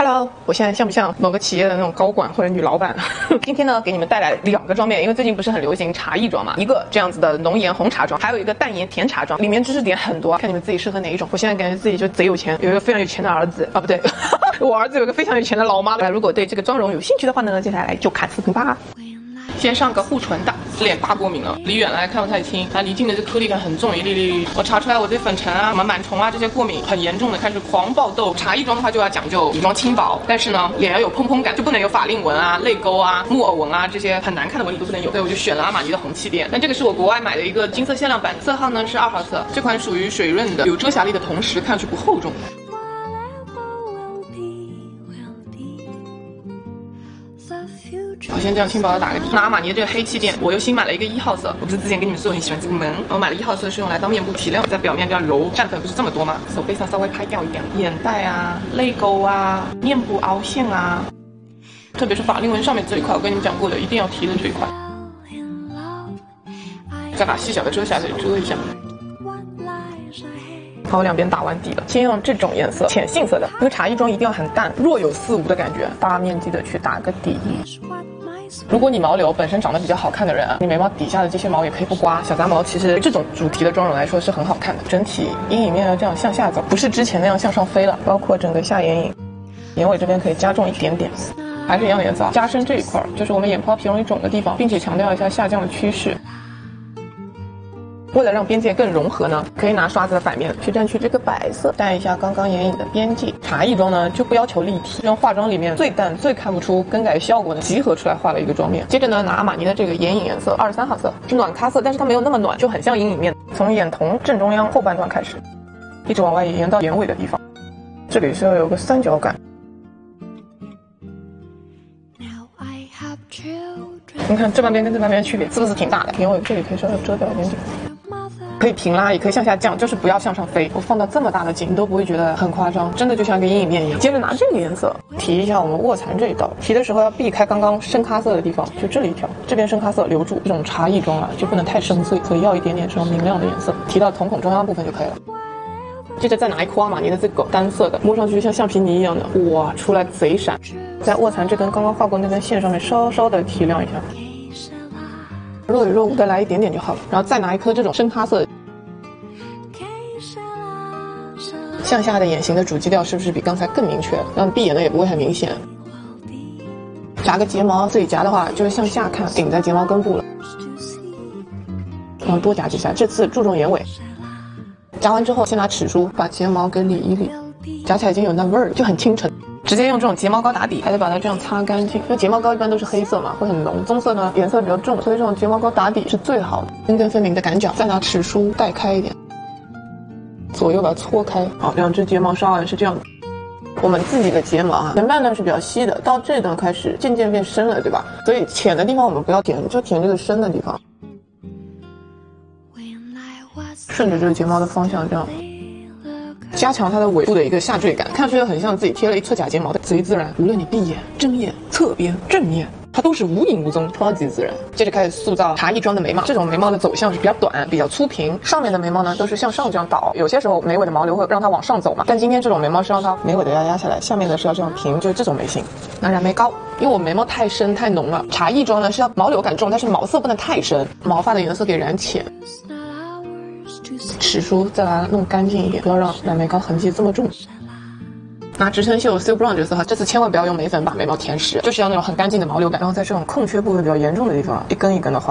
Hello， 我现在像不像某个企业的那种高管或者女老板？今天呢，给你们带来2个妆面，因为最近不是很流行茶艺妆嘛，一个这样子的浓颜红茶妆，还有一个淡颜甜茶妆，里面知识点很多，看你们自己适合哪一种。我现在感觉自己就贼有钱，有一个非常有钱的儿子啊，不对，我儿子有个非常有钱的老妈。如果对这个妆容有兴趣的话呢，接下来就看视频吧。先上个护唇的，脸大过敏了，离远来看不太清，离近的这颗粒感很重，一粒粒。我查出来我对粉尘啊、什么螨虫啊这些过敏很严重的，开始狂爆痘。茶艺妆的话就要讲究底妆轻薄，但是呢脸要有蓬蓬感，就不能有法令纹啊、泪沟啊、木偶纹啊这些很难看的纹理都不能有。所以我就选了阿玛尼的红气垫，但这个是我国外买的一个金色限量版，色号呢是2号色，这款属于水润的，有遮瑕力的同时看上去不厚重。我先这样轻薄的打个底，拿阿玛尼的这个黑气垫，我又新买了一个1号色。我不是之前跟你们说我很喜欢这个门，我买了1号色是用来当面部提亮，在表面这样揉，蘸粉不是这么多吗？手背上稍微拍掉一点，眼袋啊、泪沟啊、面部凹陷啊，特别是法令纹上面这一块，我跟你们讲过的，一定要提的这一块。再把细小的遮瑕给遮一下。好，我两边打完底了，先用这种颜色，浅杏色的，因为茶艺妆一定要很淡，若有似无的感觉，大面积的去打个底。如果你毛流本身长得比较好看的人啊，你眉毛底下的这些毛也可以不刮，小杂毛其实这种主题的妆容来说是很好看的。整体阴影面要这样向下走，不是之前那样向上飞了，包括整个下眼影，眼尾这边可以加重一点点，还是一样颜色，加深这一块，就是我们眼泡皮容易肿的地方，并且强调一下下降的趋势。为了让边界更融合呢，可以拿刷子的反面去蘸去这个白色，淡一下刚刚眼影的边际。茶艺妆呢就不要求立体，用化妆里面最淡最看不出更改效果的集合出来画了一个妆面。接着呢，拿阿玛尼的这个眼影颜色23号色，是暖咖色，但是它没有那么暖，就很像阴影面。从眼瞳正中央后半段开始，一直往外延到眼尾的地方，这里是要有个三角感。你看这半边跟这半边区别是不是挺大的？眼尾这里可以稍微遮掉一点点。可以平拉，也可以向下降，就是不要向上飞。我放到这么大的景，你都不会觉得很夸张，真的就像一个阴影面一样。接着拿这个颜色提一下我们卧蚕这一道，提的时候要避开刚刚深咖色的地方，就这里一条，这边深咖色留住。这种茶艺妆啊，就不能太深邃，所以要一点点这种明亮的颜色，提到瞳孔中央部分就可以了。接着再拿一颗阿玛尼的这个单色的，摸上去像橡皮泥一样的，哇，出来贼闪。在卧蚕这根刚刚画过那根线上面稍稍的提亮一下。若有若无的来一点点就好了，然后再拿一颗这种深咖色，向下的眼型的主基调是不是比刚才更明确了？让闭眼的也不会很明显。夹个睫毛，自己夹的话就是向下看，顶在睫毛根部了。然后多夹几下，这次注重眼尾。夹完之后，先拿齿梳把睫毛给理一理，夹起来已经有那味儿，就很清澈。直接用这种睫毛膏打底，还得把它这样擦干净，因为睫毛膏一般都是黑色嘛，会很浓，棕色呢颜色比较重，所以这种睫毛膏打底是最好的，根根分明的感角。再拿齿梳带开一点，左右把它搓开。好，两只睫毛刷完是这样的。我们自己的睫毛啊，前半段是比较稀的，到这段开始渐渐变深了，对吧？所以浅的地方我们不要填，就填这个深的地方，顺着这个睫毛的方向这样。加强它的尾部的一个下坠感，看上去很像自己贴了一撮假睫毛的，贼自然。无论你闭眼、睁眼、侧边、正面，它都是无影无踪，超级自然。接着开始塑造茶艺妆的眉毛，这种眉毛的走向是比较短、比较粗平，上面的眉毛呢都是向上这样倒，有些时候眉尾的毛流会让它往上走嘛，但今天这种眉毛是让它眉尾的要压下来，下面的是要这样平，就是这种眉形。拿染眉膏，因为我眉毛太深太浓了，茶艺妆呢是要毛流感重，但是毛色不能太深，毛发的颜色给染浅。齿梳再把它弄干净一点，不要让染眉膏痕迹这么重。拿植村秀 Silk Brown 这个色号，这次千万不要用眉粉把眉毛填实，就是要那种很干净的毛流感，然后在这种空缺部分比较严重的地方，一根一根的画。